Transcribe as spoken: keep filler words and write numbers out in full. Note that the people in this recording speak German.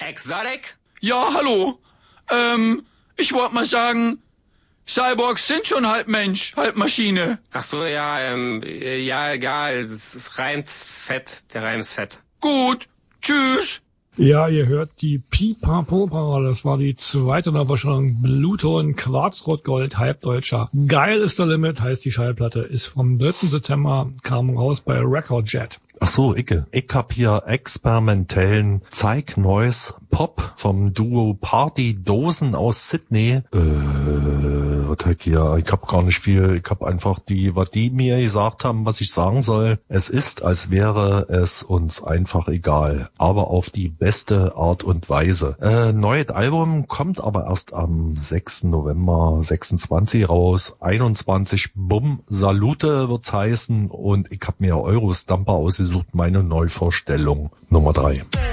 Exotic? Ja, hallo. Ähm, ich wollte mal sagen, Cyborgs sind schon halb Mensch, halb Maschine. Ach so, ja, ähm, ja, egal, es, es reimt fett, der Reim ist fett. Gut, tschüss. Ja, ihr hört die Pipa Popa, das war die zweite Neuvorstellung, Bluton, Quarzrot-Gold, Halbdeutscher. Geil ist der Limit, heißt die Schallplatte, ist vom dritten September, kam raus bei Recordjet. Ach so, Icke. Ich hab hier experimentellen Zeig-Noise Pop vom Duo Party Dosen aus Sydney. Äh, was halt hier? Ich hab gar nicht viel. Ich hab einfach die, was die mir gesagt haben, was ich sagen soll. Es ist, als wäre es uns einfach egal. Aber auf die beste Art und Weise. Äh, neues Album kommt aber erst am sechsten November sechsundzwanzig raus. einundzwanzig Bumm Salute wird's heißen. Und ich hab mir Eurostamper ausgesucht. Sucht meine Neuvorstellung Nummer drei.